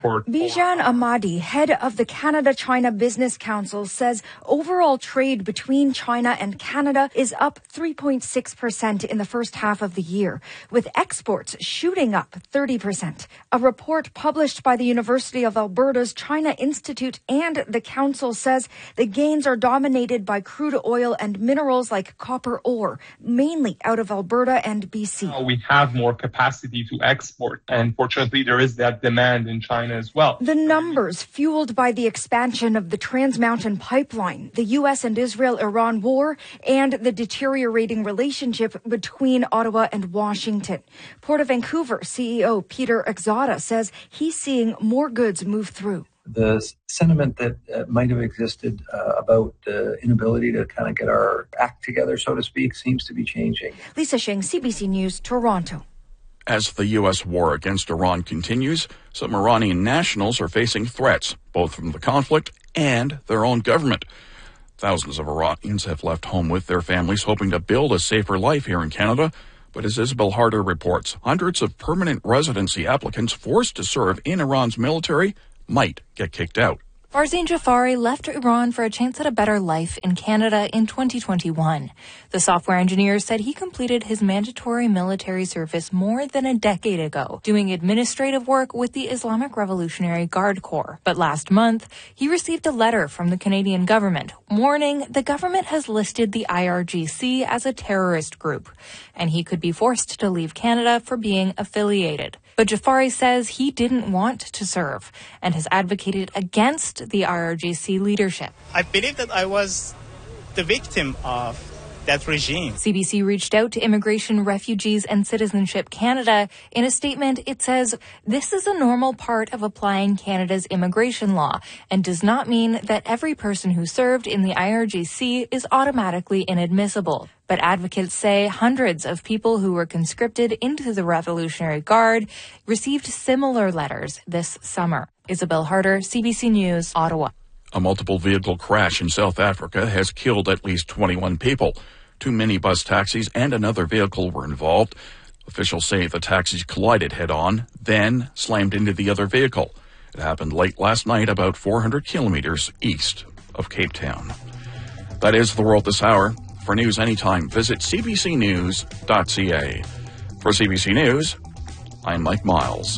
Bijan Ahmadi, head of the Canada-China Business Council, says overall trade between China and Canada is up 3.6% in the first half of the year, with exports shooting up 30%. A report published by the University of Alberta's China Institute and the Council says the gains are dominated by crude oil and minerals like copper ore, mainly out of Alberta and BC. We have more capacity to export, and fortunately there is that demand in China as well. The numbers fueled by the expansion of the Trans Mountain Pipeline, the U.S. and Israel-Iran war, and the deteriorating relationship between Ottawa and Washington. Port of Vancouver CEO Peter Exoda says he's seeing more goods move through. The sentiment that might have existed about the inability to kind of get our act together, so to speak, seems to be changing. Lisa Shing, CBC News, Toronto. As the U.S. war against Iran continues, some Iranian nationals are facing threats, both from the conflict and their own government. Thousands of Iranians have left home with their families, hoping to build a safer life here in Canada. But as Isabel Harder reports, hundreds of permanent residency applicants forced to serve in Iran's military might get kicked out. Farzin Jafari left Iran for a chance at a better life in Canada in 2021. The software engineer said he completed his mandatory military service more than a decade ago, doing administrative work with the Islamic Revolutionary Guard Corps. But last month, he received a letter from the Canadian government warning the government has listed the IRGC as a terrorist group, and he could be forced to leave Canada for being affiliated. But Jafari says he didn't want to serve and has advocated against the IRGC leadership. I believe that I was the victim of that regime. CBC reached out to Immigration, Refugees and Citizenship Canada. In a statement, it says, "This is a normal part of applying Canada's immigration law and does not mean that every person who served in the IRGC is automatically inadmissible." But advocates say hundreds of people who were conscripted into the Revolutionary Guard received similar letters this summer. Isabel Harder, CBC News, Ottawa. A multiple vehicle crash in South Africa has killed at least 21 people. 2 minibus taxis and another vehicle were involved. Officials say the taxis collided head-on, then slammed into the other vehicle. It happened late last night, about 400 kilometers east of Cape Town. That is the world this hour. For news anytime, visit cbcnews.ca. For CBC News, I'm Mike Miles.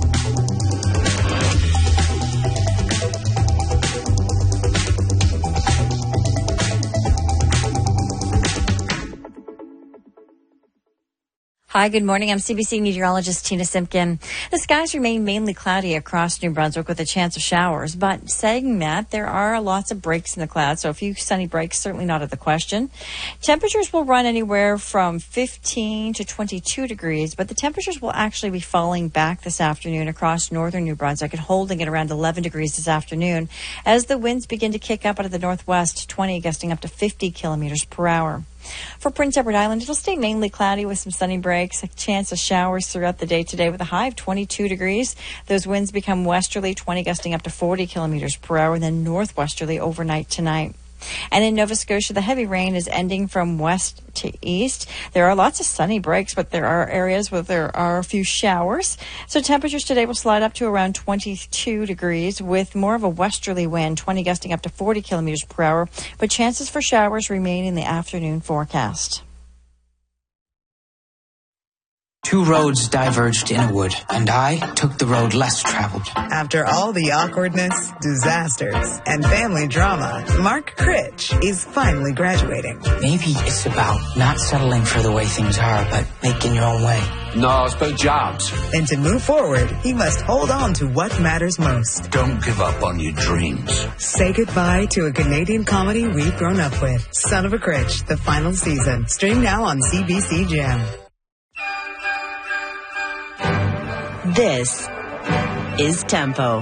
Hi, good morning. I'm CBC meteorologist Tina Simpkin. The skies remain mainly cloudy across New Brunswick with a chance of showers, but saying that, there are lots of breaks in the clouds, so a few sunny breaks certainly not out of the question. Temperatures will run anywhere from 15 to 22 degrees, but the temperatures will actually be falling back this afternoon across northern New Brunswick and holding at around 11 degrees this afternoon as the winds begin to kick up out of the northwest, 20 gusting up to 50 kilometers per hour. For Prince Edward Island, it'll stay mainly cloudy with some sunny breaks, a chance of showers throughout the day today with a high of 22 degrees. Those winds become westerly, 20 gusting up to 40 kilometers per hour, and then northwesterly overnight tonight. And in Nova Scotia, the heavy rain is ending from west to east. There are lots of sunny breaks, but there are areas where there are a few showers. So temperatures today will slide up to around 22 degrees with more of a westerly wind, 20 gusting up to 40 kilometers per hour. But chances for showers remain in the afternoon forecast. Two roads diverged in a wood, and I took the road less traveled. After all the awkwardness, disasters, and family drama, Mark Critch is finally graduating. Maybe it's about not settling for the way things are, but making your own way. No, it's about jobs. And to move forward, he must hold on to what matters most. Don't give up on your dreams. Say goodbye to a Canadian comedy we've grown up with. Son of a Critch, the final season. Stream now on CBC Gem. This is Tempo.